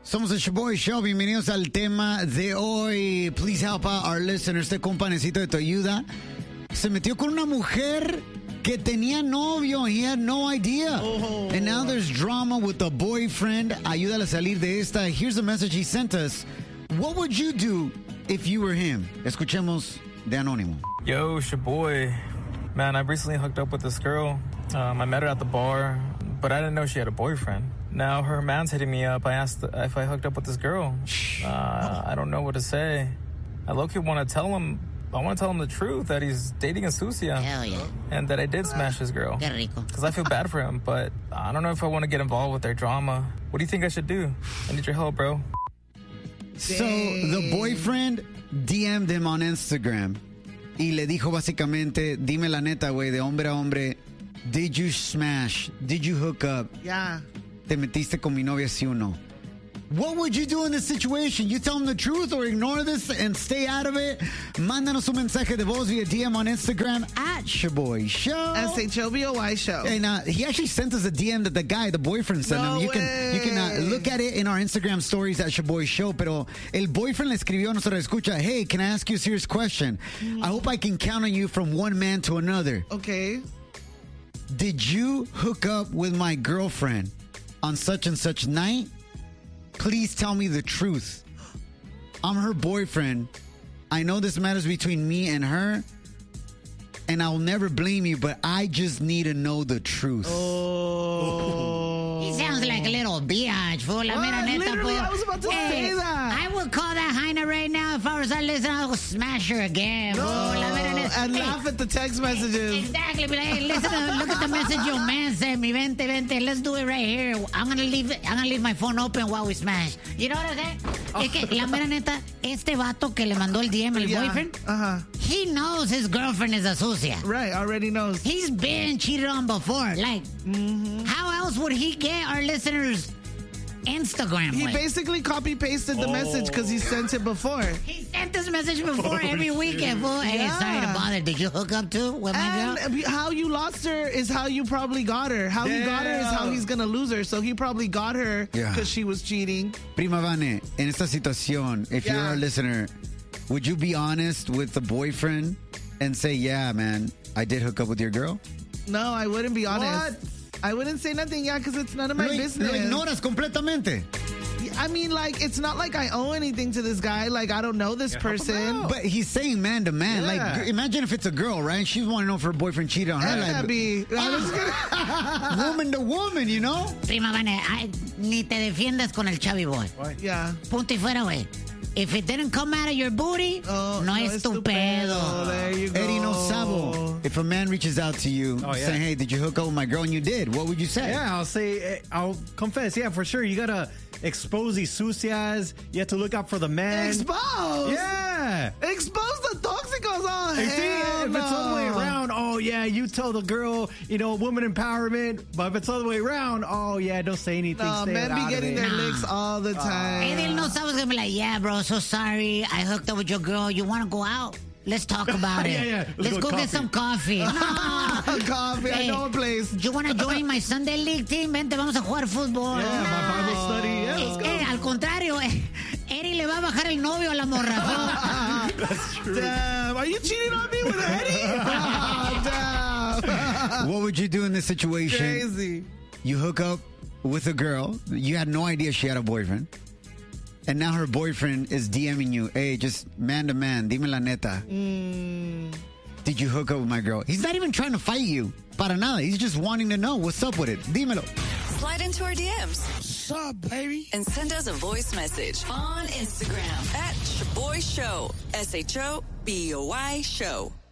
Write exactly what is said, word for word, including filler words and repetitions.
Somos el Shaboy Show. Bienvenidos al tema de hoy. Please help out our listeners. Este companecito de tu ayuda se metió con una mujer que tenía novio. He had no idea. Oh. And now there's drama with the boyfriend. Ayúdale a salir de esta. Here's the message he sent us. What would you do if you were him? Escuchemos de Anónimo. Yo, Shaboy. Man, I recently hooked up with this girl. Um, I met her at the bar, but I didn't know she had a boyfriend. Now her man's hitting me up. I asked if I hooked up with this girl. Uh, I don't know what to say. I low-key want to tell him, I want to tell him the truth, that he's dating a sucia. Hell yeah. And that I did smash his girl. Qué rico. Because I feel bad for him, but I don't know if I want to get involved with their drama. What do you think I should do? I need your help, bro. So the boyfriend D M'd him on Instagram y le dijo básicamente, dime la neta, güey, de hombre a hombre, did you smash? Did you hook up? Yeah. Te metiste con mi novia, sí o no? What would you do in this situation? You tell him the truth or ignore this and stay out of it? Mándanos un mensaje de voz via D M on Instagram at Shaboy Show. S H O B O Y Show. And uh, he actually sent us a D M that the guy, the boyfriend, sent no him. You way. can you can uh, look at it in our Instagram stories at Shaboy Show. Pero el boyfriend le escribió a nuestra escucha, hey, can I ask you a serious question? Mm. I hope I can count on you from one man to another. Okay. Did you hook up with my girlfriend on such and such night? Please tell me the truth. I'm her boyfriend. I know this matters between me and her, and I'll never blame you, but I just need to know the truth. Oh. He sounds like a little biatch, fool. La mera neta, Literally, fool. I was about to hey, say that. I would call that Heina right now if I was her listening. I would smash her again, No. fool. La mera neta. And Hey, laugh at the text messages. Exactly. But hey, listen, to, look at the message your man sent me. Vente, vente. Let's do it right here. I'm gonna leave. I'm gonna leave my phone open while we smash. You know what I'm saying? Oh. Es que la mera neta, este vato que le mandó el D M, el Yeah. boyfriend, Uh-huh. he knows his girlfriend is a sucia. Right, already knows. He's been cheated on before. Like, Mm-hmm. how else would he get our listeners' Instagram? He with? basically copy-pasted the message because he sent it before. He sent this message before every weekend, fool. Hey, Yeah. sorry to bother. Did you hook up too with my girl? And how you lost her is how you probably got her. How he got her is how he's going to lose her. So he probably got her because Yeah. she was cheating. Prima Vane, en esta situación, if Yeah. you're our listener, would you be honest with the boyfriend and say, yeah, man, I did hook up with your girl? No, I wouldn't be honest. I wouldn't say nothing, yeah, because it's none of my Lo, business. lo ignoras completamente. I mean, like, it's not like I owe anything to this guy. Like, I don't know this person. But he's saying man to man. Yeah. Like, imagine if it's a girl, right? She's wanting to know if her boyfriend cheated on her. That Like, can't be. I was gonna- woman to woman, you know? Prima Vane, I, ni te defiendas con el Chavi boy. Yeah. Punto y fuera, güey. If it didn't come out of your booty, Oh, no, es tu pedo. There you go. Eddie no sabo. If a man reaches out to you Oh, yeah. saying, hey, did you hook up with my girl? And you did. What would you say? Yeah, I'll say, eh, I'll confess. Yeah, for sure. You gotta expose these sucias. You have to look out for the man. Expose. Yeah. Expose the toxicos. Oh, You see, hell if it's all the way no. around, oh yeah, you tell the girl, you know, woman empowerment. But if it's all the way around, oh yeah, don't say anything. No, stay men out be of getting it. their Nah. licks all the time. Eddie no sabes gonna be like, yeah, bro, so sorry. I hooked up with your girl. You want to go out? Let's talk about it. Yeah, yeah. Let's, Let's go, go get coffee. some coffee. No. Coffee, I Hey, know a place. You want to join my Sunday League team? Vente, vamos a jugar fútbol. Yeah, my Bible study. Yeah, let's go. Eh, al contrario, eh, Eddie le va a bajar el novio a la morra. That's true. Damn, are you cheating on me with Eddie? Oh, damn. What would you do in this situation? Crazy. You hook up with a girl. You had no idea she had a boyfriend. And now her boyfriend is DMing you. Hey, just man to man. Dime la neta. Mm. Did you hook up with my girl? He's not even trying to fight you. Para nada. He's just wanting to know what's up with it. Dímelo. Slide into our D Ms. What's up, baby? And send us a voice message on Instagram at Shaboy Show. S H O B O Y Show.